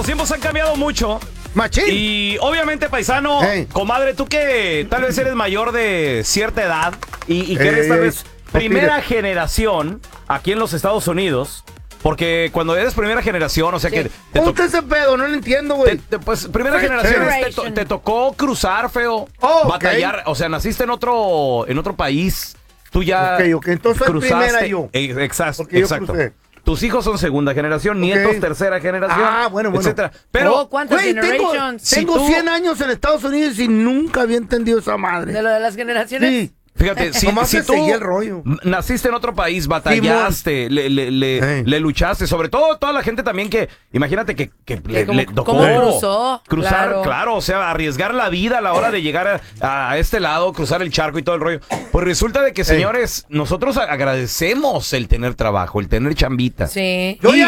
los tiempos han cambiado mucho. Machín. Y obviamente, paisano, comadre, tú que tal vez eres mayor de cierta edad y que eres tal vez primera generación aquí en los Estados Unidos. Porque cuando eres primera generación, o sea que... ¿Cómo está ese pedo? No lo entiendo, güey. Pues primera generación te tocó cruzar, feo. Batallar, o sea, naciste en otro país. Tú ya Ok, entonces soy primera yo. Exacto, Porque yo exacto. crucé. Tus hijos son segunda generación, nietos tercera generación, bueno. etcétera. Pero, ¿cuántas generations? Tengo 100 años en Estados Unidos y nunca había entendido esa madre. ¿De lo de las generaciones? Sí. Fíjate, si tú el rollo. naciste en otro país, batallaste, le luchaste, sobre todo toda la gente también que, imagínate que le tocó cruzar, claro, o sea, arriesgar la vida a la hora de llegar a este lado, cruzar el charco y todo el rollo. Pues resulta de que, señores, nosotros agradecemos el tener trabajo, el tener chambita. Sí.